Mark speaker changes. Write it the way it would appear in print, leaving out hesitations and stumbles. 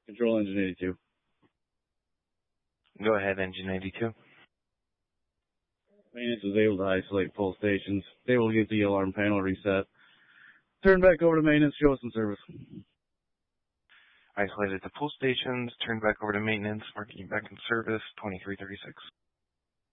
Speaker 1: Control engine 82.
Speaker 2: Go ahead, engine 82.
Speaker 1: Maintenance was able to isolate pull stations. Able to get the alarm panel reset. Turn back over to maintenance. Show us some service.
Speaker 2: Isolated the pull stations. Turned back over to maintenance. Marking you back in service. 2336.